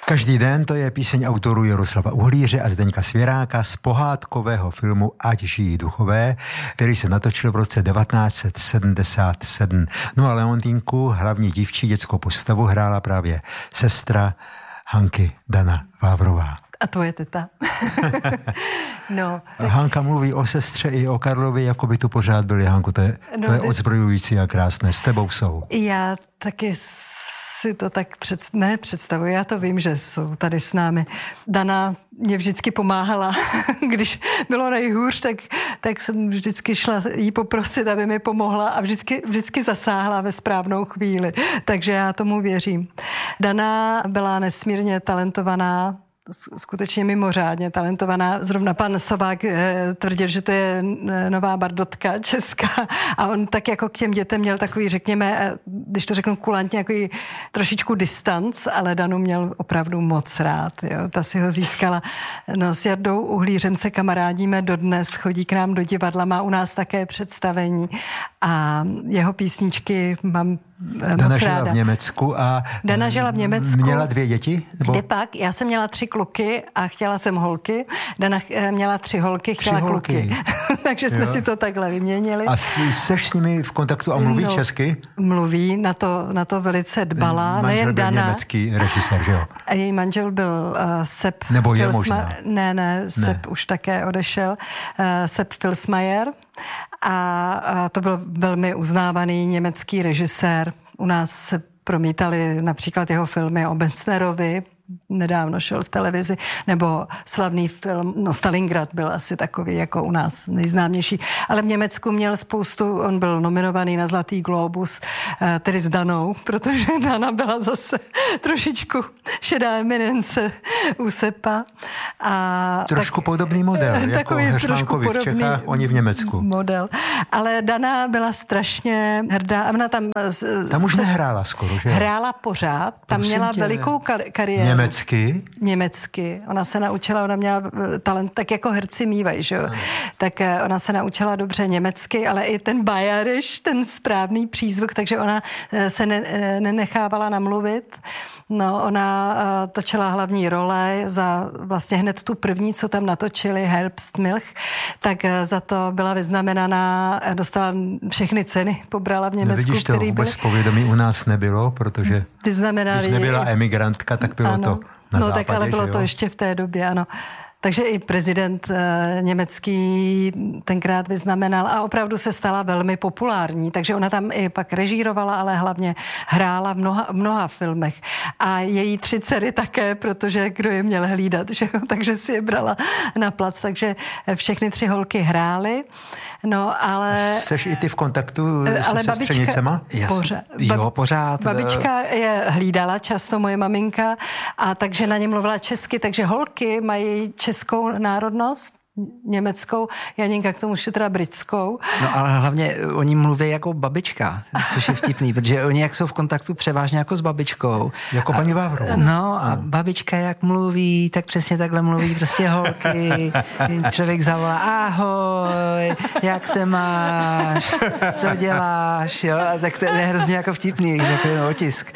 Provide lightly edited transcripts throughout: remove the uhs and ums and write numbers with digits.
Každý den, to je píseň autorů Jaroslava Uhlíře a Zdeňka Svěráka z pohádkového filmu Ať žijí duchové, který se natočil v roce 1977. No a Leontýnku, hlavní dívčí dětskou postavu, hrála právě sestra Hanky Dana Vávrová. A to je teta. No, tak... Hanka mluví o sestře i o Karlovi, jako by tu pořád byli. Hanku, to je odzbrojující a krásné. S tebou jsou. Já taky si to tak představuji. Já to vím, že jsou tady s námi. Dana mě vždycky pomáhala. Když bylo nejhůř, tak jsem vždycky šla jí poprosit, aby mi pomohla a vždycky zasáhla ve správnou chvíli. Takže já tomu věřím. Dana byla nesmírně talentovaná, skutečně mimořádně talentovaná. Zrovna pan Sobák tvrdil, že to je nová Bardotka česká a on tak jako k těm dětem měl takový, řekněme, když to řeknu kulantně, jako trošičku distanc, ale Danu měl opravdu moc rád. Jo. Ta si ho získala. No, s Jardou Uhlířem se kamarádíme dodnes, chodí k nám do divadla, má u nás také představení a jeho písničky mám Dana žila v Německu a Dana žila v Německu. Měla 2 děti? Kde pak? Já jsem měla 3 kluky a chtěla jsem holky. Dana měla 3 holky, chtěla kluky. Takže jsme si to takhle vyměnili. A seš s nimi v kontaktu a mluví česky? Mluví, na to velice dbala. Manžel byl německý režisér, že jo? A její manžel byl Sepp. Nebo je možná? Ne, Sepp už také odešel. Sepp Filsmayer. A to byl velmi uznávaný německý režisér. U nás se promítaly například jeho filmy o Messnerovi, nedávno šel v televizi, nebo slavný film, Stalingrad byl asi takový jako u nás nejznámější, ale v Německu měl spoustu, on byl nominovaný na Zlatý glóbus, tedy s Danou, protože Dana byla zase trošičku šedá eminence u Seppa. A trošku podobný model, jako Heršmánkovi v Čechách, oni v Německu. Model. Ale Dana byla strašně hrdá. Ona tam už nehrála skoro, že? Hrála pořád, tam měla velikou kariéru. Německy. Ona se naučila, ona měla talent, tak jako herci mývají, že jo? Tak ona se naučila dobře německy, ale i ten Bayerisch, ten správný přízvuk, takže ona se nenechávala namluvit. No, ona točila hlavní role za vlastně hned tu první, co tam natočili, Herbstmilch, tak za to byla vyznamenaná, dostala všechny ceny, pobrala v Německu, no, vidíš, to vůbec povědomí u nás nebylo, protože když nebyla emigrantka, tak bylo to na západě, tak ale bylo to ještě v té době, ano. Takže i prezident německý tenkrát vyznamenal a opravdu se stala velmi populární. Takže ona tam i pak režírovala, ale hlavně hrála v mnoha filmech. A její 3 dcery také, protože kdo je měl hlídat, že jo? Takže si je brala na plac. Takže všechny 3 holky hrály. No, ale... Seš i ty v kontaktu se sestřenicema? Pořád. Babička je hlídala často, moje maminka, a takže na ně mluvila česky, takže holky mají českou národnost, německou, Janinka k tomu ještě teda britskou. No ale hlavně oni mluví jako babička, což je vtipný, protože oni jak jsou v kontaktu převážně jako s babičkou. Jako paní Vávrová. No a babička jak mluví, tak přesně takhle mluví prostě holky. Člověk zavolá, ahoj, jak se máš, co děláš, jo? Tak to je hrozně jako vtipný, takový otisk.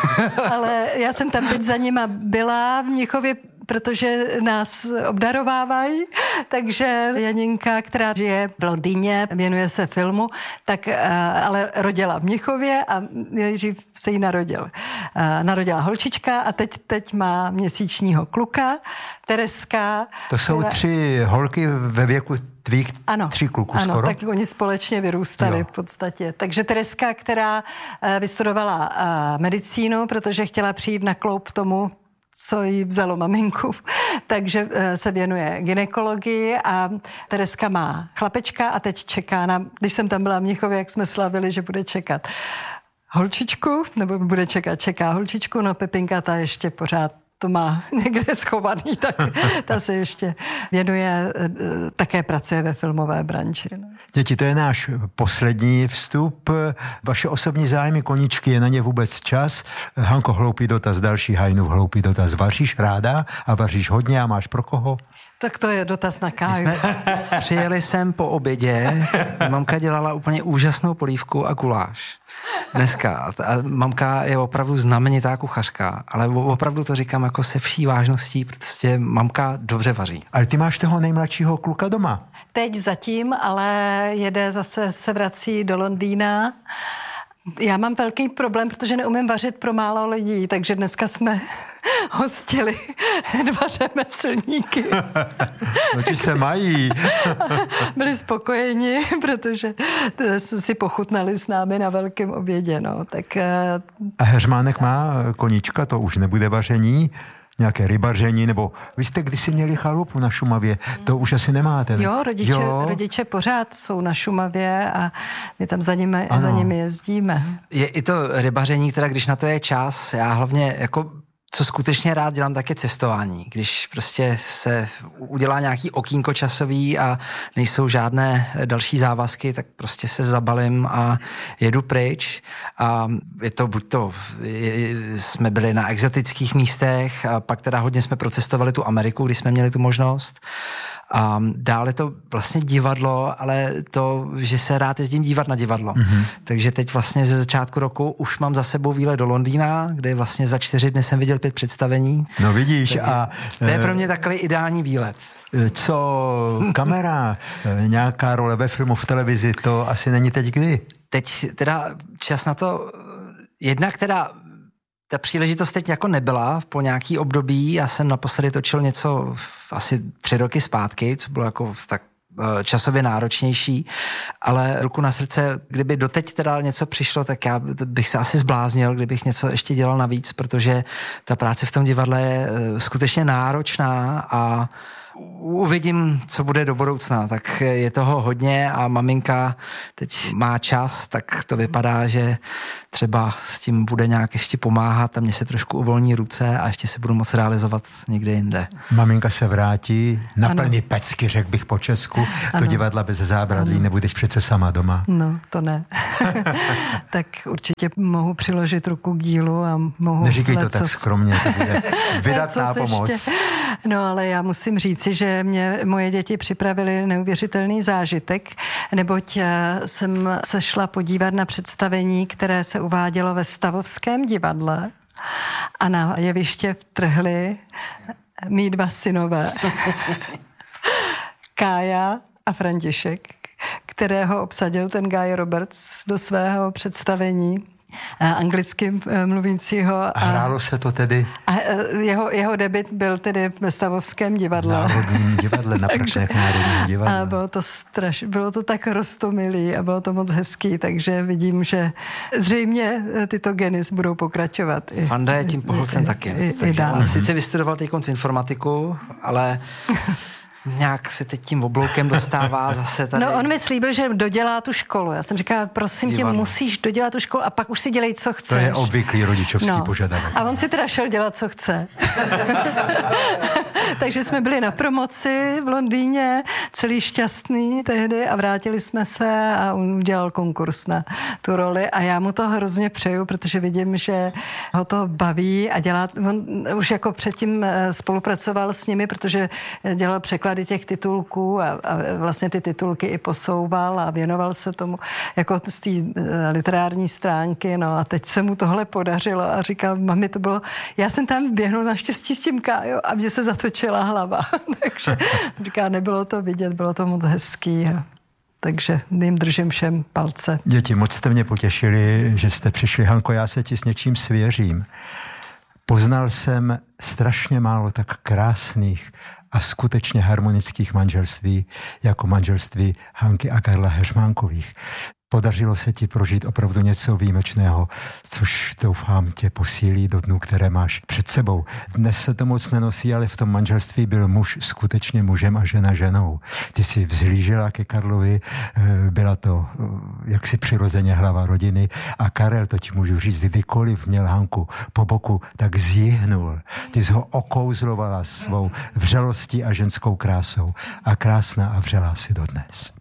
Ale já jsem tam teď za nima byla v Mnichově, protože nás obdarovávají, takže Janinka, která žije v Londýně, věnuje se filmu, tak ale rodila v Mnichově a nejdřív se jí narodila holčička a teď má měsíčního kluka, Tereska. To jsou 3 holky ve věku tvých 3 kluků skoro? Ano, tak oni společně vyrůstali v podstatě. Takže Tereska, která vystudovala medicínu, protože chtěla přijít na kloub tomu, co jí vzalo maminku, takže se věnuje gynekologii a Tereska má chlapečka a teď čeká když jsem tam byla v Mnichově, jak jsme slavili, že bude čekat holčičku, nebo bude čeká holčičku, no Pepinka ta ještě pořád to má někde schovaný, tak ta se ještě věnuje, také pracuje ve filmové branži. No. Děti, to je náš poslední vstup. Vaše osobní zájmy, koníčky, je na ně vůbec čas? Hanko, hloupý dotaz, další Hajnův hloupý dotaz. Vaříš ráda a vaříš hodně a máš pro koho? Tak to je dotaz na Káju. My jsme přijeli sem po obědě, mamka dělala úplně úžasnou polívku a guláš. Dneska. A mamka je opravdu znamenitá kuchařka, ale opravdu to říkám jako se vší vážností, protože mamka dobře vaří. Ale ty máš toho nejmladšího kluka doma. Teď zatím, ale se vrací do Londýna. Já mám velký problém, protože neumím vařit pro málo lidí, takže dneska jsme hostili 2 řemeslníky. No ti se mají. Byli spokojeni, protože si pochutnali s námi na velkém obědě. No. Tak, a Heřmánek má koníčka, to už nebude vaření, nějaké rybaření, nebo vy jste kdysi měli chalupu na Šumavě, to už asi nemáte. Ne? Jo, rodiče pořád jsou na Šumavě a my tam za nimi jezdíme. Je i to rybaření, teda když na to je čas, já hlavně jako co skutečně rád dělám, tak je cestování. Když prostě se udělá nějaký okýnko časový a nejsou žádné další závazky, tak prostě se zabalím a jedu pryč. A je to jsme byli na exotických místech a pak teda hodně jsme procestovali tu Ameriku, když jsme měli tu možnost. A dále to vlastně divadlo, ale to, že se rád jezdím dívat na divadlo. Mm-hmm. Takže teď vlastně ze začátku roku už mám za sebou výlet do Londýna, kde vlastně za 4 dny jsem viděl 5 představení. No vidíš. A to je pro mě takový ideální výlet. Co kamera, nějaká role ve filmu, v televizi, to asi není teď kdy? Teď teda čas na to, jednak teda ta příležitost teď jako nebyla po nějaký období. Já jsem naposledy točil něco asi 3 roky zpátky, co bylo jako tak časově náročnější, ale ruku na srdce, kdyby doteď teda něco přišlo, tak já bych se asi zbláznil, kdybych něco ještě dělal navíc, protože ta práce v tom divadle je skutečně náročná a uvidím, co bude do budoucna. Tak je toho hodně a maminka teď má čas, tak to vypadá, že třeba s tím bude nějak ještě pomáhat a mě se trošku uvolní ruce a ještě se budu moct realizovat někde jinde. Maminka se vrátí na plný pecky, řekl bych po česku. To divadla bez zábradlí, nebudeš přece sama doma. No, to ne. Tak určitě mohu přiložit ruku k dílu a mohu... Neříkej to tak skromně, to bude vydatná pomoc. Ještě... No, ale já musím říci, že mě moje děti připravili neuvěřitelný zážitek, neboť jsem se šla podívat na představení, které se uvádělo ve Stavovském divadle a na jeviště vtrhli mý 2 synové. Kája a František, kterého obsadil ten Guy Roberts do svého představení. Anglicky mluvícího. A hrálo se to tedy? A jeho debut byl tedy ve Stavovském divadle. Národním divadle, na prachnech Národního divadla. A bylo to tak roztomilý a bylo to moc hezký, takže vidím, že zřejmě tyto geny budou pokračovat. Fanda je tím pohlcen taky. On sice vystudoval teď informatiku, ale... nějak se teď tím obloukem dostává zase tady. No on mi slíbil, že dodělá tu školu. Já jsem říkala, prosím tě, musíš dodělat tu školu a pak už si dělej, co chceš. To je obvyklý rodičovský požadavek. A on si teda šel dělat, co chce. Takže jsme byli na promoci v Londýně, celý šťastný tehdy a vrátili jsme se a on udělal konkurs na tu roli a já mu to hrozně přeju, protože vidím, že ho to baví a dělá, on už jako předtím spolupracoval s nimi, protože dělal překlady těch titulků a vlastně ty titulky i posouval a věnoval se tomu jako z té literární stránky, no a teď se mu tohle podařilo a říkal, mami, to bylo, já jsem tam běhnul naštěstí s tím Kájo a mě se zatočila hlava, takže říká, nebylo to vidět, bylo to moc hezký, takže jim držím všem palce. Děti, moc jste mě potěšili, že jste přišli. Hanko, já se ti s něčím svěřím. Poznal jsem strašně málo tak krásných a skutečně harmonických manželství, jako manželství Hanky a Karla Heřmánkových. Podařilo se ti prožít opravdu něco výjimečného, což doufám tě posílí do dnů, které máš před sebou. Dnes se to moc nenosí, ale v tom manželství byl muž skutečně mužem a žena ženou. Ty jsi vzhlížela ke Karlovi, byla to jaksi přirozeně hlava rodiny a Karel, to ti můžu říct, kdykoliv měl Hanku po boku, tak zjihnul. Ty jsi ho okouzlovala svou vřelostí a ženskou krásou a krásná a vřelá si dodnes.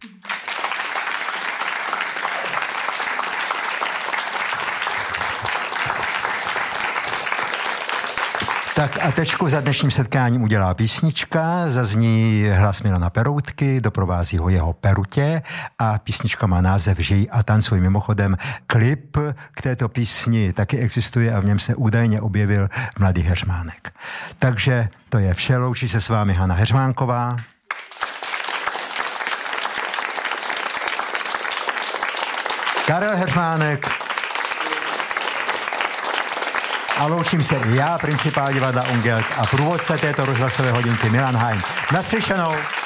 Tak a tečku za dnešním setkáním udělá písnička, zazní hlas Milana Peroutky, doprovází ho jeho Perutě a písnička má název Žij a tancuj. Mimochodem klip k této písni taky existuje a v něm se údajně objevil mladý Heřmánek. Takže to je vše, loučí se s vámi Hana Heřmánková. Karel Heřmánek. A loučím se i já, principál divadla Ungelt a průvodce této rozhlasové hodinky Milan Heim. Naslyšenou.